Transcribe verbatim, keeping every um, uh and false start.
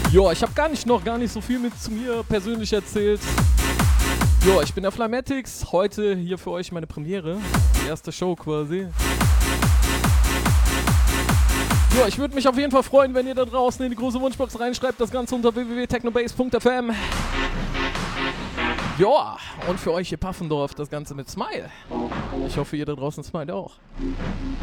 Jo, ich habe gar nicht noch gar nicht so viel mit zu mir persönlich erzählt. Jo, ich bin der Flymatix. Heute hier für euch meine Premiere. Die erste Show quasi. Jo, ich würde mich auf jeden Fall freuen, wenn ihr da draußen in die große Wunschbox reinschreibt. Das Ganze unter w w w punkt technobase punkt f m. Ja, und für euch hier Paffendorf das Ganze mit Smile. Ich hoffe, ihr da draußen smilet auch.